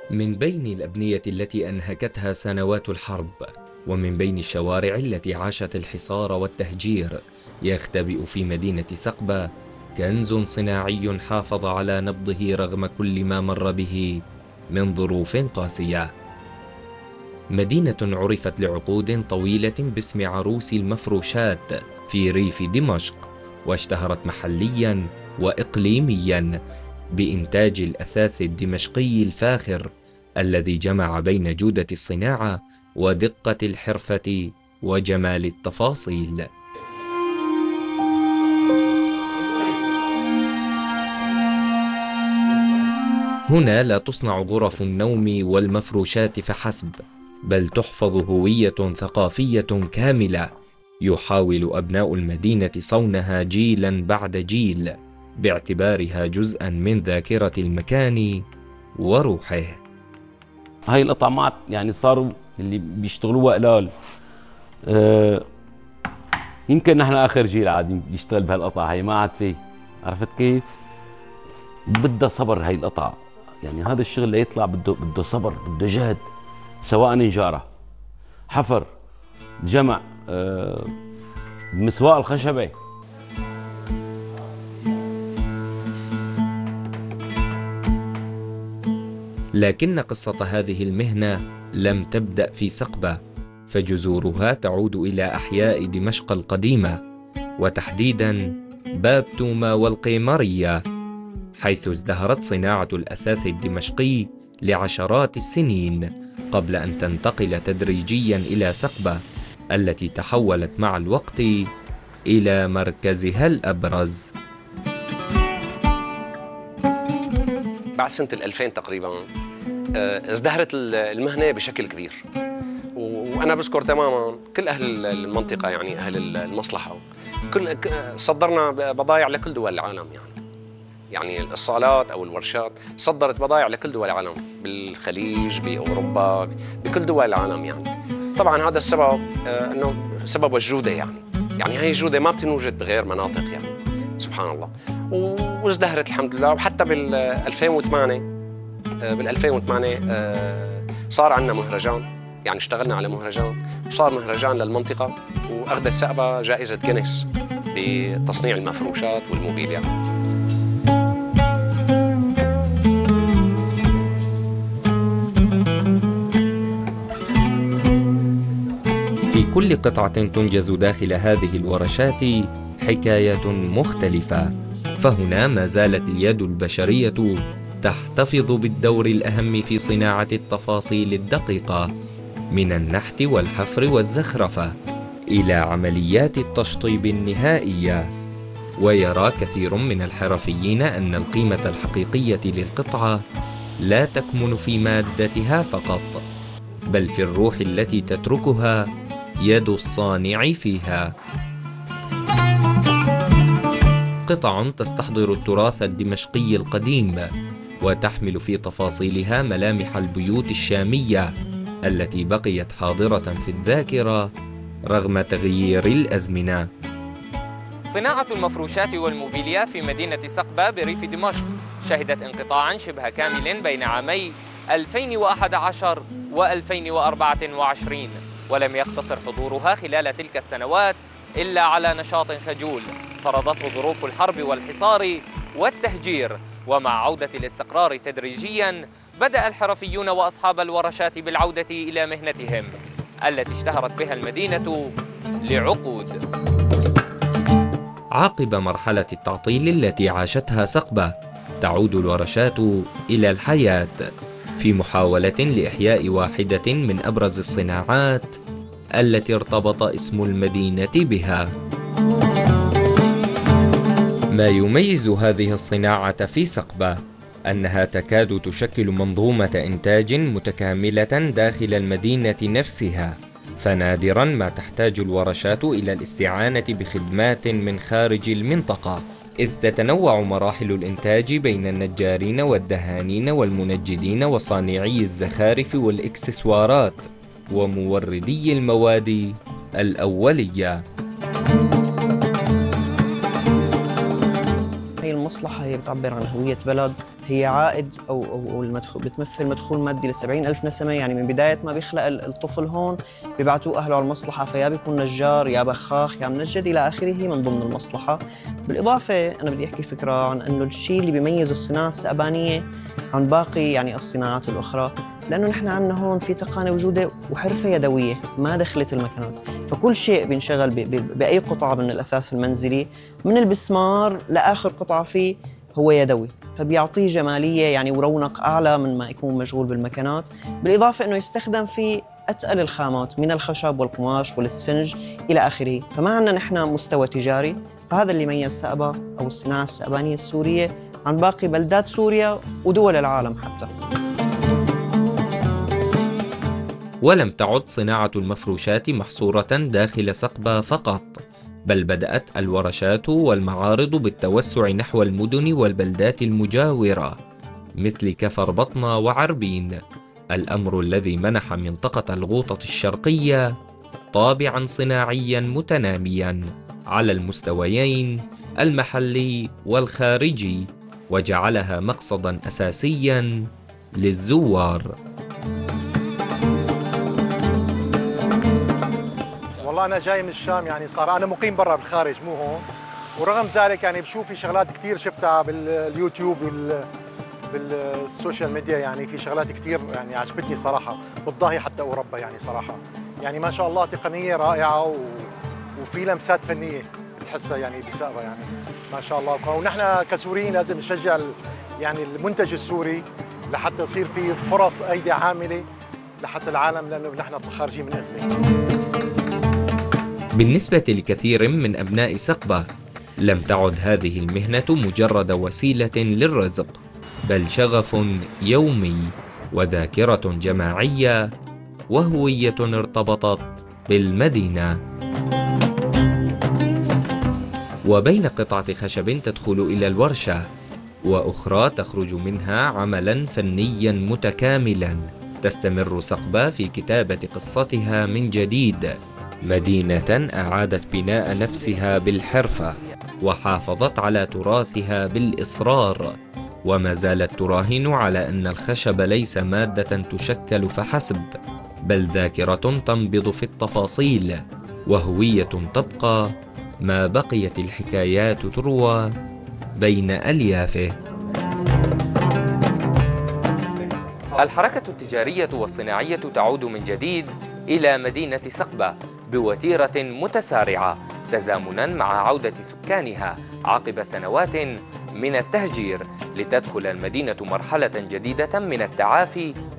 من بين الأبنية التي أنهكتها سنوات الحرب، ومن بين الشوارع التي عاشت الحصار والتهجير، يختبئ في مدينة سقبة كنز صناعي حافظ على نبضه رغم كل ما مر به من ظروف قاسية. مدينة عرفت لعقود طويلة باسم عروس المفروشات في ريف دمشق، واشتهرت محلياً وإقليمياً بإنتاج الأثاث الدمشقي الفاخر الذي جمع بين جودة الصناعة ودقة الحرفة وجمال التفاصيل. هنا لا تصنع غرف النوم والمفروشات فحسب، بل تحفظ هوية ثقافية كاملة يحاول أبناء المدينة صونها جيلا بعد جيل باعتبارها جزءا من ذاكرة المكان وروحه. هاي القطع ما يعني صاروا اللي بيشتغلوها قلال. أه يمكن نحن آخر جيل عاد بيشتغل بهالقطع هاي، ما عاد فيه. عرفت كيف؟ بدها صبر هاي القطع، يعني هذا الشغل ليطلع بده صبر، بده جهد، سواء نجارة، حفر، جمع، مسواق الخشبة. لكن قصة هذه المهنة لم تبدأ في سقبة، فجذورها تعود إلى أحياء دمشق القديمة، وتحديداً باب توما والقيمرية، حيث ازدهرت صناعة الأثاث الدمشقي لعشرات السنين قبل أن تنتقل تدريجياً إلى سقبة التي تحولت مع الوقت إلى مركزها الأبرز. بعد سنة 2000 تقريباً ازدهرت المهنة بشكل كبير، وأنا بذكر تماماً كل أهل المنطقة، يعني أهل المصلحة، صدرنا بضائع لكل دول العالم. يعني الصالات أو الورشات صدرت بضائع لكل دول العالم، بالخليج، بأوروبا، بكل دول العالم. يعني طبعاً هذا السبب أنه سبب الجودة، يعني هاي الجودة ما بتنوجد بغير مناطق، يعني سبحان الله. وازدهرت الحمد لله. وحتى بال 2008 صار عندنا مهرجان، يعني اشتغلنا على مهرجان، وصار مهرجان للمنطقة، وأخذت سقبة جائزة جينيس بتصنيع المفروشات والموبيليا. في كل قطعة تنجز داخل هذه الورشات حكاية مختلفة، فهنا ما زالت اليد البشرية تحتفظ بالدور الأهم في صناعة التفاصيل الدقيقة، من النحت والحفر والزخرفة إلى عمليات التشطيب النهائية. ويرى كثير من الحرفيين أن القيمة الحقيقية للقطعة لا تكمن في مادتها فقط، بل في الروح التي تتركها يد الصانع فيها. قطع تستحضر التراث الدمشقي القديم، وتحمل في تفاصيلها ملامح البيوت الشامية التي بقيت حاضرة في الذاكرة رغم تغيير الأزمنة. صناعة المفروشات والموبيليا في مدينة سقبة بريف دمشق شهدت انقطاعاً شبه كامل بين عامي 2011 و2024، ولم يقتصر حضورها خلال تلك السنوات إلا على نشاط خجول فرضته ظروف الحرب والحصار والتهجير. ومع عودة الاستقرار تدريجياً بدأ الحرفيون وأصحاب الورشات بالعودة إلى مهنتهم التي اشتهرت بها المدينة لعقود. عقب مرحلة التعطيل التي عاشتها سقبة، تعود الورشات إلى الحياة في محاولة لإحياء واحدة من أبرز الصناعات التي ارتبط اسم المدينة بها. ما يميز هذه الصناعة في سقبة أنها تكاد تشكل منظومة إنتاج متكاملة داخل المدينة نفسها، فنادراً ما تحتاج الورشات إلى الاستعانة بخدمات من خارج المنطقة، إذ تتنوع مراحل الإنتاج بين النجارين والدهانين والمنجدين وصانعي الزخارف والإكسسوارات وموردي المواد الأولية. هي المصلحة هي بتعبر عن هوية بلد، هي عائد أو المدخول، بتمثل مدخول مادي ل70,000 نسمة. يعني من بداية ما بيخلق الطفل هون بيبعتوه أهله على المصلحة، فيا بيكون نجار يا بخاخ يا منجد إلى آخره من ضمن المصلحة. بالإضافة أنا بدي أحكي فكرة عن أنه الشيء اللي بيميز الصناعة السأبانية عن باقي يعني الصناعات الأخرى، لأنه نحن عندنا هون في تقنية وجودة وحرفة يدوية ما دخلت المكانات. فكل شيء بينشغل بأي قطعة من الأثاث المنزلي من البسمار لآخر قطعة فيه هو يدوي، فبيعطيه جمالية يعني ورونق أعلى من ما يكون مشغول بالمكانات. بالإضافة أنه يستخدم في أتقل الخامات من الخشب والقماش والإسفنج إلى آخره. فما عندنا نحن مستوى تجاري، فهذا اللي يميز سأبا أو الصناعة السأبانية السورية عن باقي بلدات سوريا ودول العالم حتى. ولم تعد صناعة المفروشات محصورة داخل سقبة فقط، بل بدأت الورشات والمعارض بالتوسع نحو المدن والبلدات المجاورة مثل كفر بطنة وعربين، الأمر الذي منح منطقة الغوطة الشرقية طابعاً صناعياً متنامياً على المستويين المحلي والخارجي، وجعلها مقصداً أساسياً للزوار. والله أنا جاي من الشام، يعني صار أنا مقيم برا بالخارج مو هون، ورغم ذلك يعني بشوف في شغلات كثير شفتها باليوتيوب بالسوشيال ميديا، يعني في شغلات كثير يعني عجبتني صراحة، بتضاهي حتى أوروبا يعني صراحة. يعني ما شاء الله تقنية رائعة وفي لمسات فنية بتحسها يعني بسقبة، يعني ما شاء الله. ونحن كسوريين لازم نشجع يعني المنتج السوري لحتى يصير في فرص أيدي عاملة لحتى العالم، لأنه نحن خارجين من أزمة. بالنسبة لكثير من أبناء سقبة لم تعد هذه المهنة مجرد وسيلة للرزق، بل شغف يومي وذاكرة جماعية وهوية ارتبطت بالمدينة. وبين قطعة خشب تدخل إلى الورشة وأخرى تخرج منها عملاً فنياً متكاملاً، تستمر سقبة في كتابة قصتها من جديد، مدينة أعادت بناء نفسها بالحرفة وحافظت على تراثها بالإصرار، وما زالت تراهن على أن الخشب ليس مادة تشكل فحسب، بل ذاكرة تنبض في التفاصيل وهوية تبقى ما بقيت الحكايات تروى بين أليافه. الحركة التجارية والصناعية تعود من جديد إلى مدينة سقبة بوتيرة متسارعة تزامناً مع عودة سكانها عقب سنوات من التهجير، لتدخل المدينة مرحلة جديدة من التعافي